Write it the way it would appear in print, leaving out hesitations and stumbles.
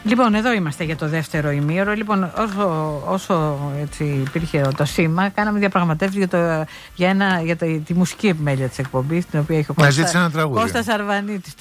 Λοιπόν, εδώ είμαστε για το δεύτερο ημίωρο. Λοιπόν, όσο έτσι υπήρχε το σήμα, κάναμε διαπραγματεύσεις για τη μουσική επιμέλεια της εκπομπής, την οποία έχει ο Κώστας Αρβανίτης.